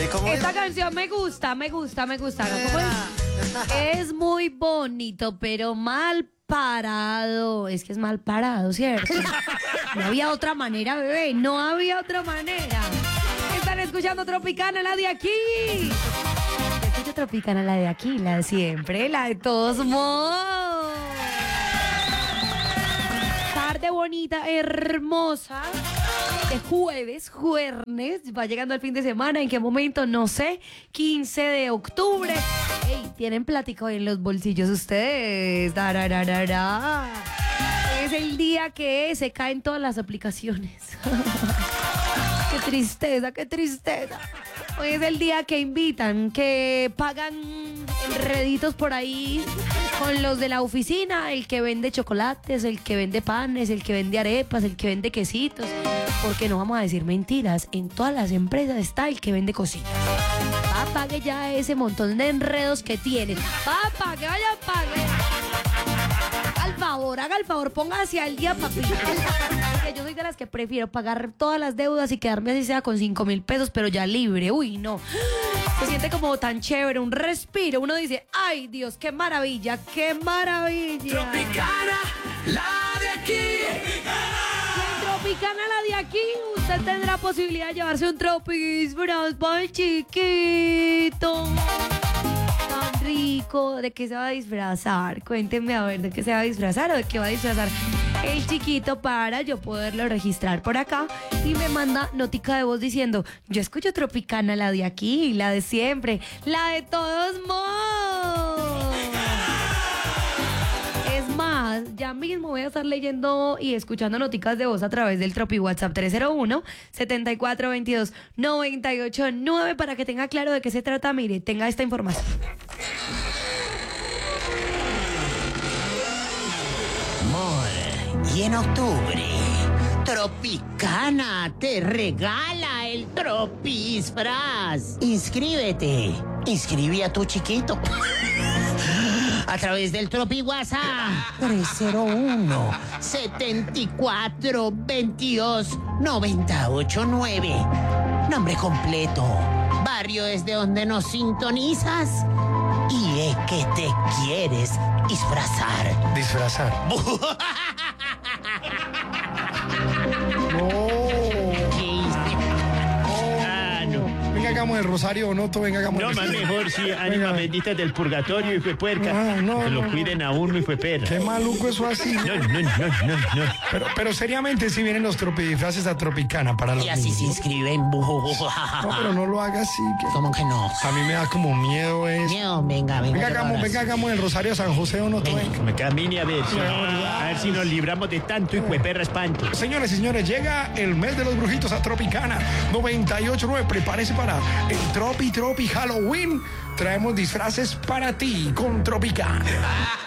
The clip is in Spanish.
¿Cómo Esta es? canción me gusta. ¿Cómo es? Es muy bonito, pero mal parado. Es que es mal parado, ¿cierto? No había otra manera, bebé. No había otra manera. Están escuchando Tropicana, la de aquí. Escucho Tropicana, la de aquí, la de siempre, la de todos modos. Tarde bonita, hermosa. De jueves, va llegando el fin de semana. ¿En qué momento? No sé. 15 de octubre. Ey, ¿tienen plático en los bolsillos ustedes? Darararara. Es el día que se caen todas las aplicaciones. Qué tristeza, qué tristeza. Hoy es el día que invitan, que pagan enreditos por ahí con los de la oficina, el que vende chocolates, el que vende panes, el que vende arepas, el que vende quesitos. Porque no vamos a decir mentiras, en todas las empresas está el que vende cositas. Pague ya ese montón de enredos que tiene. Pague, vaya, pague. Haga el favor, póngase al día, papi. Porque yo soy de las que prefiero pagar todas las deudas y quedarme así sea con 5,000 pesos, pero ya libre. Uy, no. Se siente como tan chévere, un respiro. Uno dice, ay, Dios, qué maravilla, qué maravilla. Tropicana, la de aquí. Tropicana, la de aquí, usted tendrá posibilidad de llevarse un Tropidisfraz para el chiquito. Tan rico. ¿De qué se va a disfrazar? Cuéntenme a ver, ¿de qué se va a disfrazar o de qué va a disfrazar el chiquito para yo poderlo registrar por acá? Y me manda notica de voz diciendo, yo escucho Tropicana, la de aquí, la de siempre, la de todos modos. Es más, ya mismo voy a estar leyendo y escuchando noticas de voz a través del Tropi WhatsApp 301-7422-989 para que tenga claro de qué se trata. Mire, tenga esta información. Amor, y en octubre, Tropicana te regala el Tropisfraz. Inscríbete. Inscribe a tu chiquito. A través del Tropi WhatsApp 301-7422-989. Nombre completo, barrio desde donde nos sintonizas y es que te quieres disfrazar. Disfrazar. Ah, no. Venga, hagamos el rosario, Noto, venga, hagamos No, el más rosario. mejor, sí, ánima bendita del purgatorio, hijo de puerca. No, que lo no, cuiden a uno, hijo de perra. Qué maluco eso así. No. Pero seriamente si vienen los tropidisfraces a Tropicana para los Y así se niños. inscriben. No, pero no lo haga así. Que ¿Cómo que no? a mí me da como miedo eso. No, venga. Venga, hagamos el rosario a San José o Noto. Venga. Me camine a ver si nos libramos de tanto hijo de perra espanto. Señores y señores, llega el mes de los brujitos a Tropicana 98.9. Prepárese para el Tropi Halloween. Traemos disfraces para ti con Tropicana.